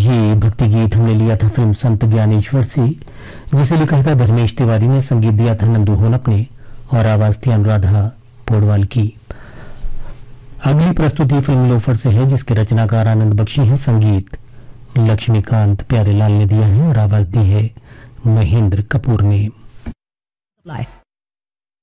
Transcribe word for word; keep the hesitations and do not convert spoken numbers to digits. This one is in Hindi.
ही भक्ति गीत हमने लिया था फिल्म संत ज्ञानेश्वर से, जिसे लिखा था धर्मेश तिवारी ने, संगीत दिया था नंदू होनप ने और आवाज थी अनुराधा पौडवाल की। अगली प्रस्तुति फिल्म लोफर से है, जिसके रचनाकार आनंद बख्शी हैं, संगीत लक्ष्मीकांत प्यारेलाल ने दिया है और आवाज दी है महेंद्र कपूर ने।